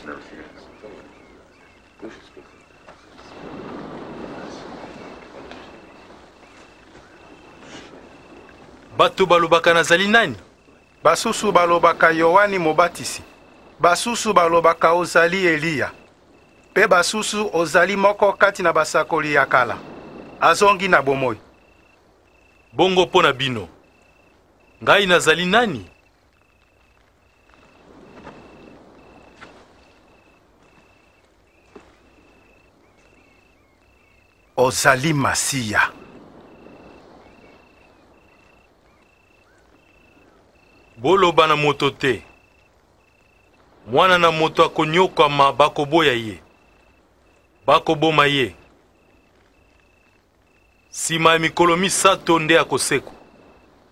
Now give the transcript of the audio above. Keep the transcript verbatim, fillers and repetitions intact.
Bato balobaka nazali nani? Basusu balobaka Yohani Mobatisi. Basusu balobaka ozali Eliya. Pe basusu ozali moko kati na basakoli ya kala. Azongi na bomoi. Bongo pona bino. Ngai nazali nani? Ozali Masiya. Boloba na moto te. Mwana na moto akonyokama bakoboya ye. Bakoboma ye. Sima ya mikolo misato nde akoseko.